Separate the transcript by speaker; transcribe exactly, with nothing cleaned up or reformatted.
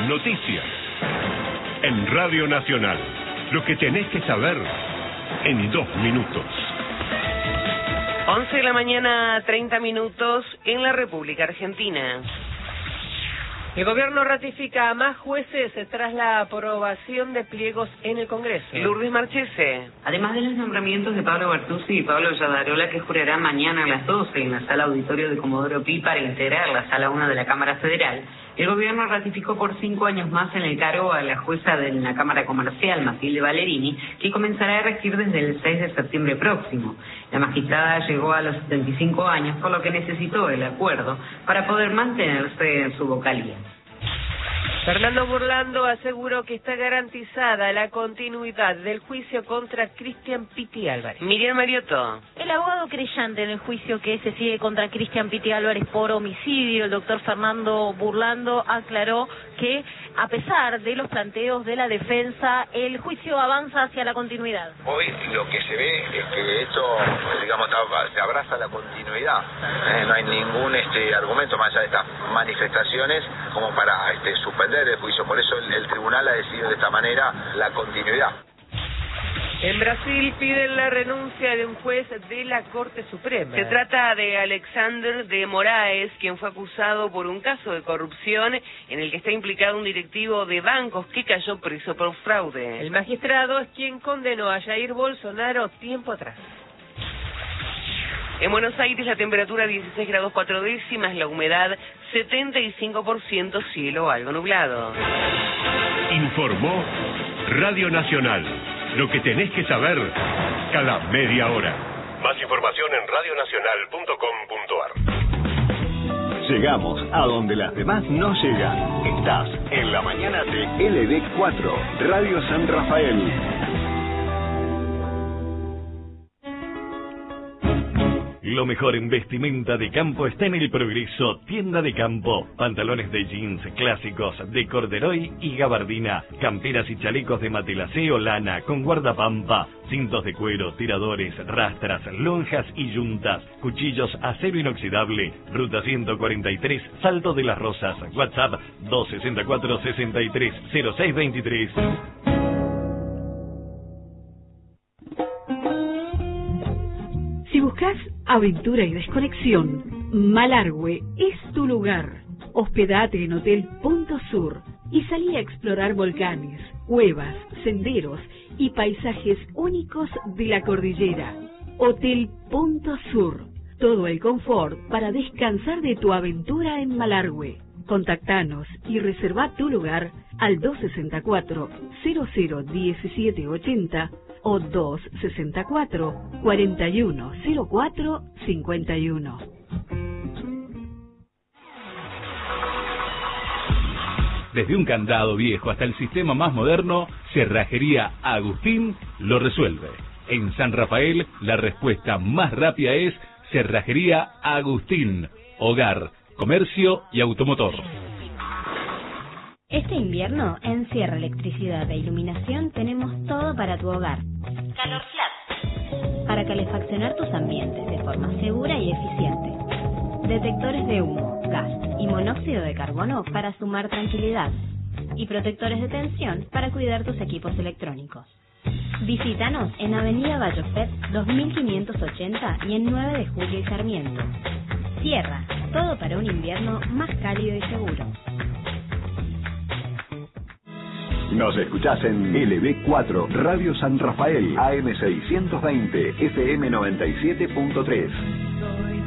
Speaker 1: noticias. En Radio Nacional, lo que tenés que saber en dos minutos.
Speaker 2: once de la mañana, treinta minutos en la República Argentina.
Speaker 3: El gobierno ratifica a más jueces tras la aprobación de pliegos en el Congreso.
Speaker 2: Lourdes Marchese.
Speaker 4: Además de los nombramientos de Pablo Bertuzzi y Pablo Yadarola, que jurarán mañana a las doce en la sala auditorio de Comodoro Pi para integrar la sala uno de la Cámara Federal, el gobierno ratificó por cinco años más en el cargo a la jueza de la Cámara Comercial, Matilde Valerini, que comenzará a regir desde el seis de septiembre próximo. La magistrada llegó a los setenta y cinco años, por lo que necesitó el acuerdo para poder mantenerse en su vocalía.
Speaker 3: Fernando Burlando aseguró que está garantizada la continuidad del juicio contra Cristian Pitti Álvarez.
Speaker 2: Miriam Mariotto.
Speaker 5: El abogado creyente en el juicio que se sigue contra Cristian Pitti Álvarez por homicidio, el doctor Fernando Burlando, aclaró que a pesar de los planteos de la defensa, el juicio avanza hacia la continuidad.
Speaker 6: Hoy lo que se ve es que esto, digamos, se abraza la continuidad. Eh, no hay ningún este argumento más allá de estas manifestaciones como para este, suspender el juicio. Por eso el, el tribunal ha decidido de esta manera la continuidad.
Speaker 3: En Brasil piden la renuncia de un juez de la Corte Suprema.
Speaker 2: Se trata de Alexander de Moraes, quien fue acusado por un caso de corrupción en el que está implicado un directivo de bancos que cayó preso por fraude.
Speaker 3: El magistrado es quien condenó a Jair Bolsonaro tiempo atrás.
Speaker 2: En Buenos Aires la temperatura dieciséis grados cuatro décimas, la humedad setenta y cinco por ciento, cielo algo nublado.
Speaker 1: Informó Radio Nacional. Lo que tenés que saber cada media hora. Más información en radio nacional punto com punto ar. Llegamos a donde las demás no llegan. Estás en la mañana de L D cuatro, Radio San Rafael.
Speaker 7: Lo mejor en vestimenta de campo está en El Progreso, tienda de campo. Pantalones de jeans clásicos de corderoy y gabardina, camperas y chalecos de matelacé o lana con guardapampa, cintos de cuero, tiradores, rastras, lonjas y yuntas, cuchillos acero inoxidable. Ruta ciento cuarenta y tres, Salto de las Rosas. WhatsApp dos sesenta y cuatro, sesenta y tres, cero seis veintitrés.
Speaker 8: Si buscas aventura y desconexión, Malargüe es tu lugar. Hospedate en Hotel Punto Sur y salí a explorar volcanes, cuevas, senderos y paisajes únicos de la cordillera. Hotel Punto Sur. Todo el confort para descansar de tu aventura en Malargüe. Contactanos y reserva tu lugar al dos sesenta y cuatro, cero cero diecisiete ochenta o dos sesenta y cuatro, cuarenta y uno cero cuatro cincuenta y uno.
Speaker 7: Desde un candado viejo hasta el sistema más moderno, Cerrajería Agustín lo resuelve. En San Rafael, la respuesta más rápida es Cerrajería Agustín. Hogar, comercio y automotor.
Speaker 9: Este invierno, en Sierra Electricidad e Iluminación, tenemos todo para tu hogar. Calor Flat. Para calefaccionar tus ambientes de forma segura y eficiente. Detectores de humo, gas y monóxido de carbono para sumar tranquilidad. Y protectores de tensión para cuidar tus equipos electrónicos. Visítanos en Avenida Bayofet dos mil quinientos ochenta y en nueve de julio y Sarmiento. Sierra, todo para un invierno más cálido y seguro.
Speaker 1: Nos escuchás en L B cuatro, Radio San Rafael, A M seiscientos veinte, F M noventa y siete punto tres.